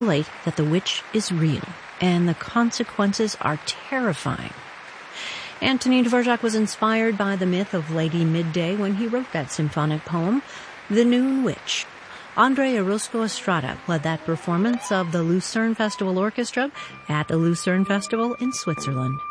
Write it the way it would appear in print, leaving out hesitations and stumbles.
that the witch is real, and the consequences are terrifying. Antonin Dvorak was inspired by the myth of Lady Midday when he wrote that symphonic poem, The Noon Witch. Andre Orozco Estrada led that performance of the Lucerne Festival Orchestra at the Lucerne Festival in Switzerland.